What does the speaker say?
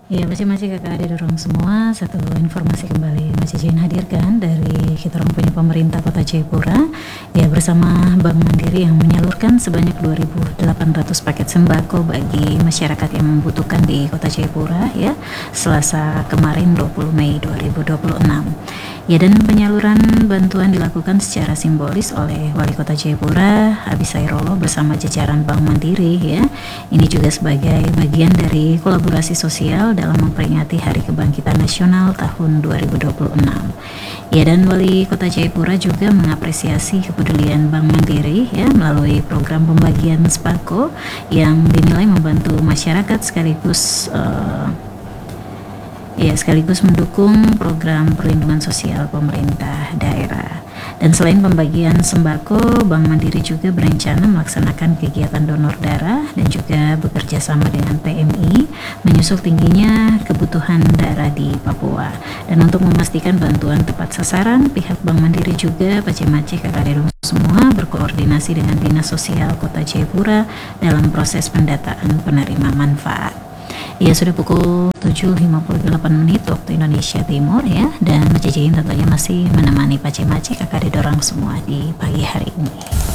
Ya, masih kakak ada dorong semua. Satu informasi kembali masih Jane hadirkan dari kita orang punya pemerintah Kota Jayapura ya, bersama Bank Mandiri yang menyalurkan sebanyak 2.800 paket sembako bagi masyarakat yang membutuhkan di Kota Jayapura ya, Selasa kemarin 20 Mei 2026. Ya, dan penyaluran bantuan dilakukan secara simbolis oleh Wali Kota Jayapura Habis Sairolo bersama jajaran Bank Mandiri ya. Ini juga sebagai bagian dari kolaborasi sosial dalam memperingati Hari Kebangkitan Nasional tahun 2026. Ya, dan Wali Kota Jayapura juga mengapresiasi kepedulian Bank Mandiri ya melalui program pembagian sembako yang dinilai membantu masyarakat sekaligus mendukung program perlindungan sosial pemerintah daerah. Dan selain pembagian sembako, Bank Mandiri juga berencana melaksanakan kegiatan donor darah dan juga bekerja sama dengan PMI menyusul tingginya kebutuhan darah di Papua. Dan untuk memastikan bantuan tepat sasaran, pihak Bank Mandiri juga Pacemace Kakadedong semua berkoordinasi dengan Dinas Sosial Kota Jayapura dalam proses pendataan penerima manfaat. Ya, sudah pukul 7.58 waktu Indonesia Timur ya, dan Cecein tentunya masih menemani Pacemace kakak dorang semua di pagi hari ini.